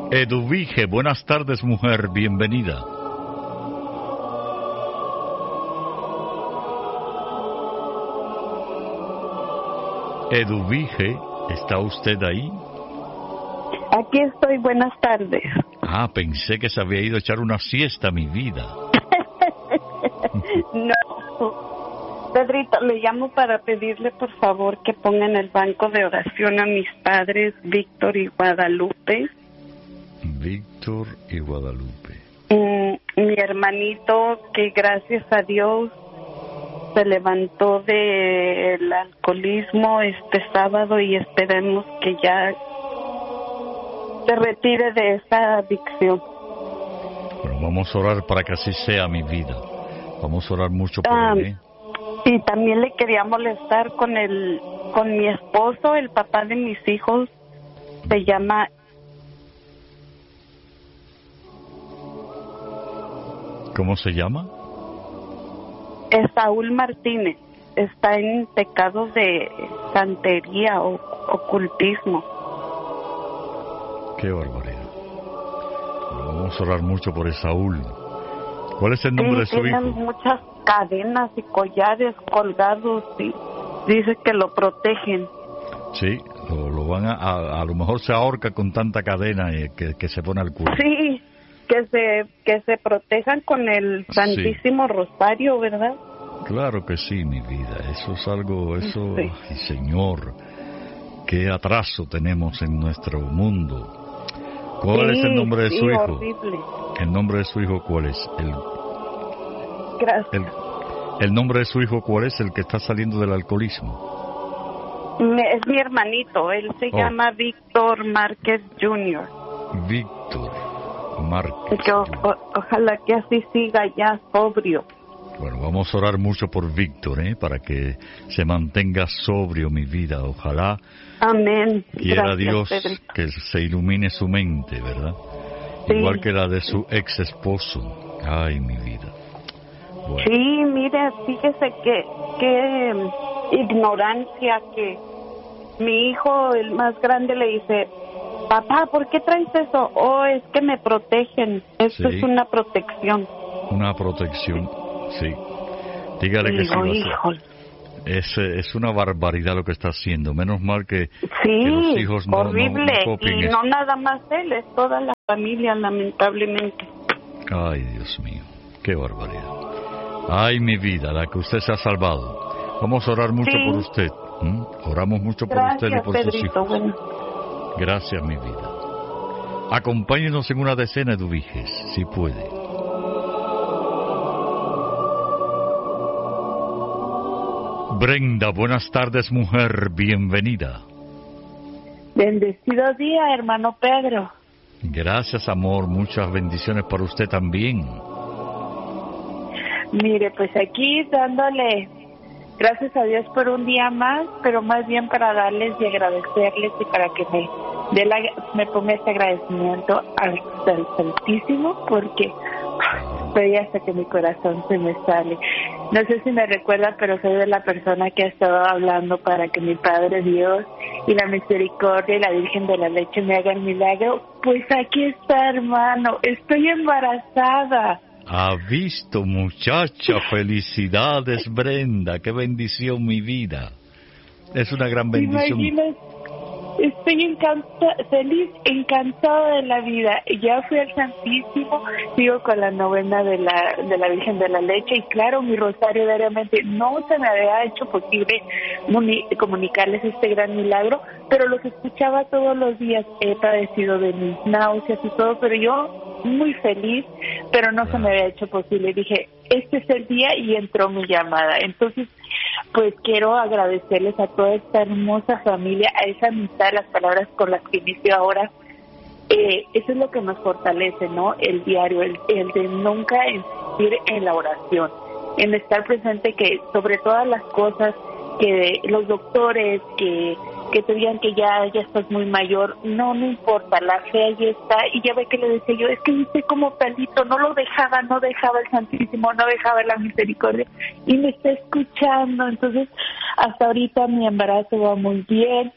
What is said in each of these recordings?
Eduvige, buenas tardes, mujer, bienvenida. Eduvige, ¿está usted ahí? Aquí estoy, buenas tardes. Ah, pensé que se había ido a echar una siesta, mi vida. No, Pedrito, le llamo para pedirle por favor que ponga en el banco de oración a mis padres, Víctor y Guadalupe. Víctor y Guadalupe. Mi hermanito, que gracias a Dios se levantó del alcoholismo este sábado y esperemos que ya se retire de esa adicción. Bueno, vamos a orar para que así sea, mi vida. Vamos a orar mucho por él, ¿eh? Y también le quería molestar con mi esposo, el papá de mis hijos, se llama... ¿Cómo se llama? Saúl Martínez. Está en pecados de santería o ocultismo. Qué barbaridad. Bueno, vamos a orar mucho por Saúl. ¿Cuál es el nombre de su hijo? Tienen muchas cadenas y collares colgados y dice que lo protegen. Sí, lo van a lo mejor se ahorca con tanta cadena que se pone al culo. Sí, que se protejan con el Santísimo Rosario, ¿verdad? Claro que sí, mi vida. Eso es algo, Sí. Ay, Señor, qué atraso tenemos en nuestro mundo. ¿Cuál es el nombre de su hijo? Horrible. ¿El nombre de su hijo cuál es? Gracias. ¿El nombre de su hijo cuál es? El que está saliendo del alcoholismo. Es mi hermanito, él se llama Víctor Márquez Jr. Víctor Márquez. Ojalá que así siga ya sobrio. Bueno, vamos a orar mucho por Víctor, para que se mantenga sobrio, mi vida. Ojalá. Amén. Quiera Gracias, Dios Pedrito. que se ilumine su mente, ¿verdad? Sí. Igual que la de su ex esposo. Ay, mi vida. Bueno. Sí, mire, fíjese que ignorancia que mi hijo, el más grande, le dice: papá, ¿por qué traes eso? Oh, es que me protegen. Esto Sí. es una protección. Una protección, sí. Dígale que sí va a ser. Es una barbaridad lo que está haciendo. Menos mal que los hijos no horrible. copien Y eso. no nada más él, es toda la familia, lamentablemente. Ay, Dios mío, qué barbaridad. Ay, mi vida, la que usted se ha salvado. Vamos a orar mucho por usted. Oramos mucho por usted y por Pedrito, sus hijos. bueno. Gracias, mi vida. Acompáñenos en una decena de Eduviges, si puede. Brenda, buenas tardes, mujer, bienvenida. Bendecido día, hermano Pedro. Gracias, amor, muchas bendiciones para usted también. Mire, pues aquí dándole gracias a Dios por un día más, pero más bien para darles y agradecerles y para que me ponga este agradecimiento al Santísimo, porque estoy hasta que mi corazón se me sale. No sé si me recuerda, pero soy de la persona que ha estado hablando para que mi Padre Dios y la misericordia y la Virgen de la Leche me hagan milagro. Pues aquí está, hermano, estoy embarazada. Ha visto, muchacha, felicidades, Brenda, qué bendición, mi vida. Es una gran bendición. Imagínate, estoy feliz, encantada de la vida. Ya fui al Santísimo, sigo con la novena de la Virgen de la Leche y claro, mi rosario diariamente. No se me había hecho posible comunicarles este gran milagro, pero los escuchaba todos los días. He padecido de mis náuseas y todo, pero yo muy feliz, pero no se me había hecho posible. Dije, este es el día y entró mi llamada. Entonces, pues quiero agradecerles a toda esta hermosa familia, a esa amistad, las palabras con las que inicio ahora. Eso es lo que nos fortalece, ¿no? El diario, el de nunca insistir en la oración, en estar presente, que sobre todas las cosas, que los doctores que te digan que ya estás muy mayor, no importa, la fe ahí está. Y ya ve que le decía yo, es que viste como Pedrito no dejaba el Santísimo, no dejaba la misericordia, y me está escuchando. Entonces hasta ahorita mi embarazo va muy bien,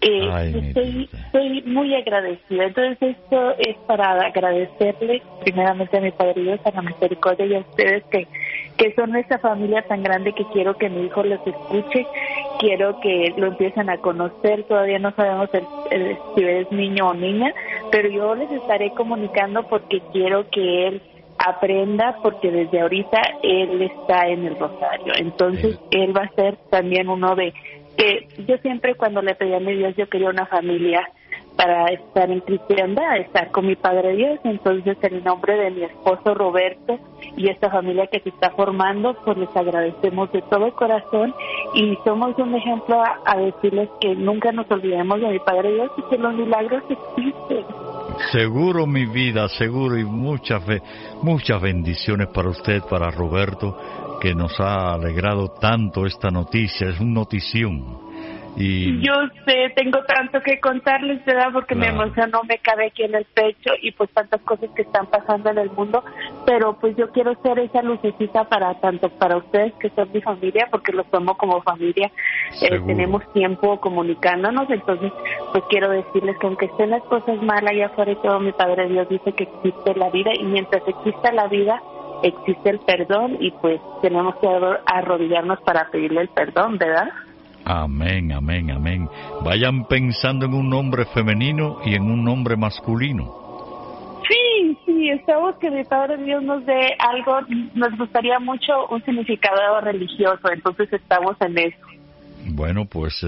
Estoy muy agradecida. Entonces esto es para agradecerle primeramente a mi Padre Dios, a la misericordia y a ustedes que son esta familia tan grande, que quiero que mi hijo los escuche, quiero que lo empiecen a conocer. Todavía no sabemos si es niño o niña, pero yo les estaré comunicando porque quiero que él aprenda, porque desde ahorita él está en el rosario. Entonces él va a ser también uno de que yo siempre, cuando le pedí a mi Dios, yo quería una familia para estar en cristiandad, estar con mi Padre Dios. Entonces, en el nombre de mi esposo Roberto y esta familia que se está formando, pues les agradecemos de todo corazón, y somos un ejemplo a decirles que nunca nos olvidemos de mi Padre Dios y que los milagros existen. Seguro, mi vida, seguro, y muchas bendiciones para usted, para Roberto, que nos ha alegrado tanto esta noticia. Es una notición. Y yo sé, tengo tanto que contarles, ¿verdad? Porque mi emoción no me cabe aquí en el pecho, y pues tantas cosas que están pasando en el mundo, pero pues yo quiero ser esa lucecita tanto para ustedes, que son mi familia, porque los tomo como familia. Tenemos tiempo comunicándonos, entonces pues quiero decirles que aunque estén las cosas mal allá afuera y todo, mi Padre Dios dice que existe la vida, y mientras exista la vida existe el perdón, y pues tenemos que arrodillarnos para pedirle el perdón, ¿verdad? Amén, amén, amén. Vayan pensando en un nombre femenino y en un nombre masculino. Sí, estamos que mi Padre Dios nos dé algo. Nos gustaría mucho un significado religioso, entonces estamos en eso. Bueno, pues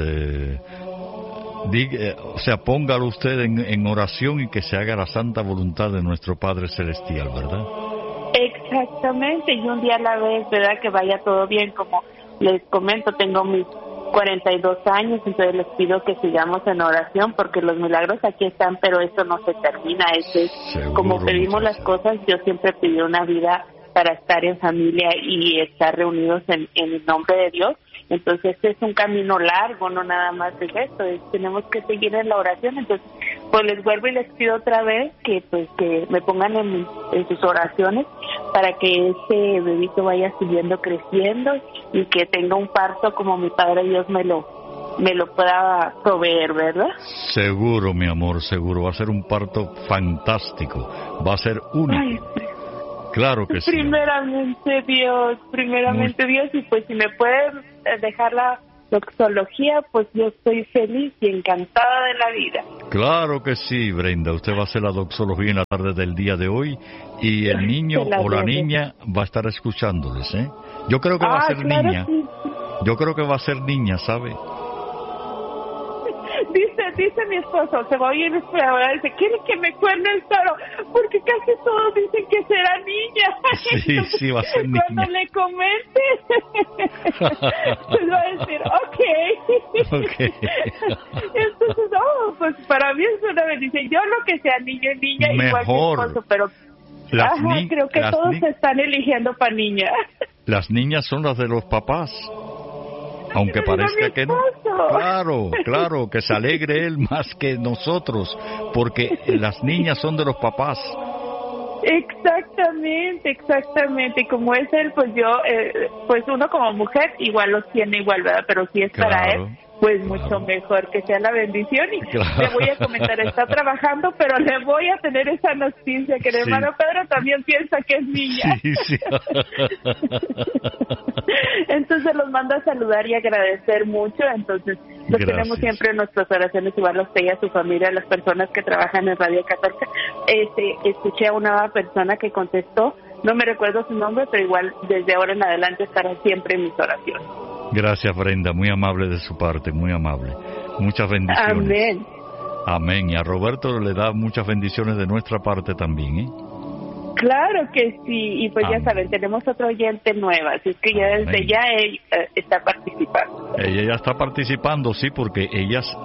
póngalo usted en oración, y que se haga la santa voluntad de nuestro Padre Celestial, ¿verdad? Exactamente, y un día a la vez, ¿verdad? Que vaya todo bien. Como les comento, tengo mis 42 años, entonces les pido que sigamos en oración, porque los milagros aquí están, pero eso no se termina. Como pedimos las cosas, yo siempre pedí una vida para estar en familia y estar reunidos en el nombre de Dios. Entonces es un camino largo, no nada más es esto, tenemos que seguir en la oración. Entonces pues les vuelvo y les pido otra vez que me pongan en sus oraciones, para que ese bebito vaya siguiendo creciendo y que tenga un parto como mi Padre Dios me lo pueda proveer, ¿verdad? Seguro, mi amor, seguro. Va a ser un parto fantástico, va a ser único. Ay, claro que sí. Primeramente Dios, y pues si me pueden dejar la doxología, pues yo estoy feliz y encantada de la vida. Claro que sí, Brenda. Usted va a hacer la doxología en la tarde del día de hoy, y el niño o la niña va a estar escuchándoles, ¿eh? Yo creo que va a ser niña. Sí. Yo creo que va a ser niña, ¿sabe? Dice mi esposo, se va a oír ahora, dice, quiere que me cuerne el toro, porque casi todos dicen que será niña. Sí, va a ser niña. Cuando le comente, pues va a decir, okay. Entonces, pues para mí es una bendición. Yo lo que sea niño y niña, mejor. Igual mi esposo, pero creo que todos se están eligiendo para niña. Las niñas son las de los papás. Aunque parezca que no. Claro, que se alegre él más que nosotros, porque las niñas son de los papás. Exactamente. Y como es él, pues yo, pues uno como mujer igual los tiene igual, ¿verdad? Pero si es para él, pues mucho mejor, que sea la bendición. Y le voy a comentar, está trabajando, pero le voy a tener esa noticia, que el hermano Pedro también piensa que es niña. Sí. Entonces los mando a saludar y agradecer mucho. Entonces los tenemos siempre en nuestras oraciones, igual a usted y a su familia, a las personas que trabajan en Radio Católica. Escuché a una persona que contestó, no me recuerdo su nombre, pero igual desde ahora en adelante estará siempre en mis oraciones. Gracias, Brenda, muy amable de su parte, muy amable. Muchas bendiciones. Amén. Y a Roberto le da muchas bendiciones de nuestra parte también, ¿eh? Claro que sí, y pues ya saben, tenemos otro oyente nueva, así es que ya desde ya está participando. Ella ya está participando, sí, porque ellos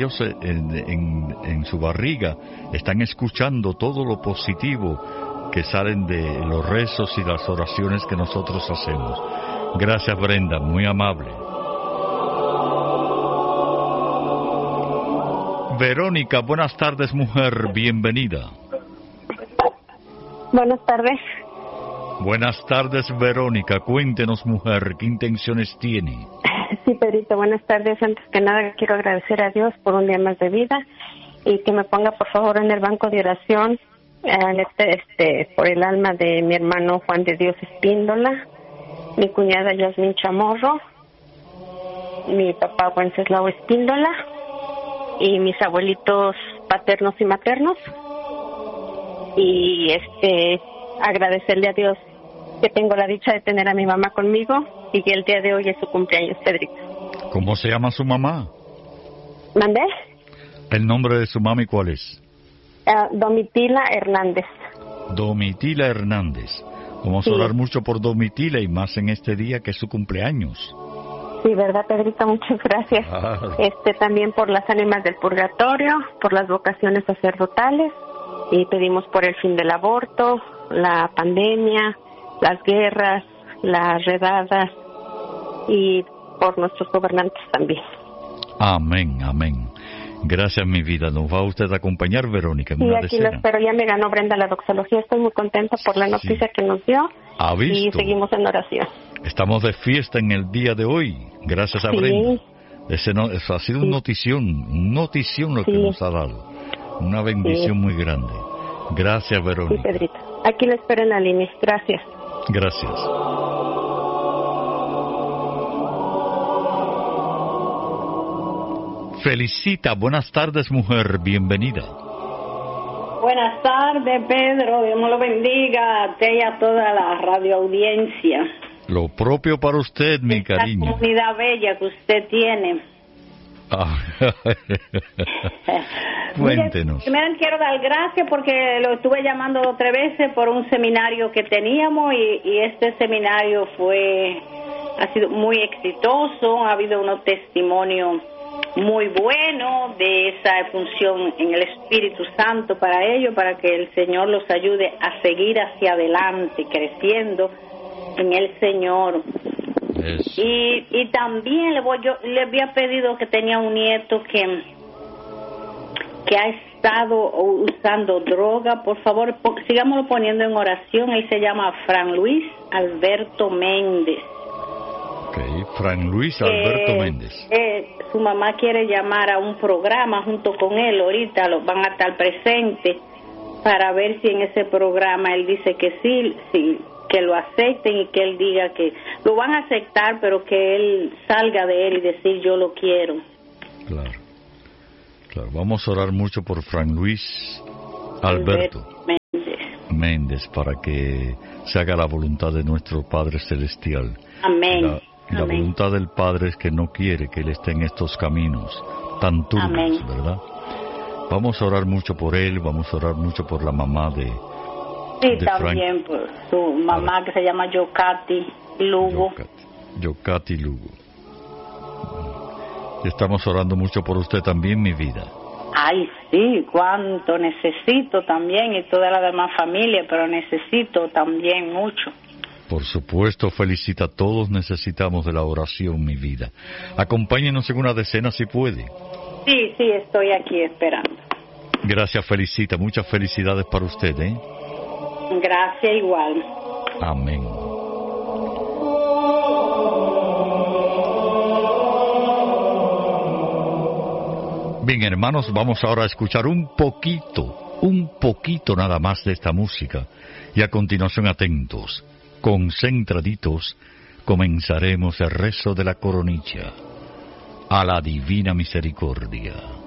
en su barriga están escuchando todo lo positivo que salen de los rezos y las oraciones que nosotros hacemos. Gracias, Brenda, muy amable. Verónica, buenas tardes, mujer, bienvenida. Buenas tardes. Buenas tardes, Verónica. Cuéntenos, mujer, ¿qué intenciones tiene? Sí, Pedrito, buenas tardes. Antes que nada quiero agradecer a Dios por un día más de vida y que me ponga por favor en el banco de oración por el alma de mi hermano Juan de Dios Espíndola, mi cuñada Yasmín Chamorro, mi papá Wenceslao Espíndola y mis abuelitos paternos y maternos. Y agradecerle a Dios que tengo la dicha de tener a mi mamá conmigo y que el día de hoy es su cumpleaños, Pedrito. ¿Cómo se llama su mamá? ¿Mandé? ¿El nombre de su mami cuál es? Domitila Hernández. Domitila Hernández. Vamos a orar mucho por Domitila y más en este día que es su cumpleaños. Sí, ¿verdad, Pedrito? Muchas gracias. Claro. También por las ánimas del purgatorio, por las vocaciones sacerdotales, y pedimos por el fin del aborto, la pandemia, las guerras, las redadas y por nuestros gobernantes también. Amén, amén. Gracias, mi vida. ¿Nos va usted a acompañar, Verónica? Sí, aquí lo espero. Ya me ganó Brenda la doxología. Estoy muy contenta por la noticia que nos dio. ¿Ha visto? Y seguimos en oración. Estamos de fiesta en el día de hoy, gracias a Brenda. Eso ha sido una notición lo que nos ha dado. Una bendición muy grande. Gracias, Verónica. Sí, Pedrito. Aquí lo espero en la línea. Gracias. Gracias. Felicita, buenas tardes, mujer, bienvenida. Buenas tardes, Pedro, Dios me lo bendiga a ti y a toda la radioaudiencia. Lo propio para usted, mi cariño. Esta comunidad bella que usted tiene. Cuéntenos. Mire, primero quiero dar gracias porque lo estuve llamando 2 o 3 veces por un seminario que teníamos y este seminario ha sido muy exitoso, ha habido unos testimonios muy buenos de esa función en el Espíritu Santo para ellos, para que el Señor los ayude a seguir hacia adelante, creciendo en el Señor. Y también yo le había pedido que tenía un nieto que ha estado usando droga. Por favor, sigámoslo poniendo en oración. Él se llama Fran Luis Alberto Méndez. Fran Luis Alberto Méndez. Su mamá quiere llamar a un programa junto con él. Ahorita van a estar presentes para ver si en ese programa él dice que sí, que lo acepten y que él diga que lo van a aceptar, pero que él salga de él y decir yo lo quiero. Claro. Vamos a orar mucho por Fran Luis Alberto Méndez para que se haga la voluntad de nuestro Padre Celestial. Amén. La voluntad del Padre es que no quiere que él esté en estos caminos tan turbios, ¿verdad? Vamos a orar mucho por él, vamos a orar mucho por la mamá de también por su mamá que se llama Yocati Lugo. Yocati Lugo. Estamos orando mucho por usted también, mi vida. Ay, sí, cuánto necesito también y toda la demás familia, pero necesito también mucho. Por supuesto, Felicita, todos necesitamos de la oración, mi vida. Acompáñenos en una decena si puede. Sí, estoy aquí esperando. Gracias, Felicita, muchas felicidades para usted, ¿eh? Gracias igual. Amén. Bien, hermanos, vamos ahora a escuchar un poquito nada más de esta música. Y a continuación, atentos, concentraditos, comenzaremos el rezo de la coronilla a la Divina Misericordia.